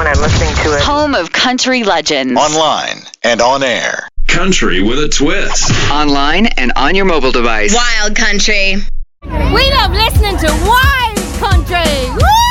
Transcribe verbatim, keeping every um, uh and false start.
phone and listening to it. Home of country legends. Online and on air. Country with a twist. Online and on your mobile device. Wild country. We love listening to wild country. Woo!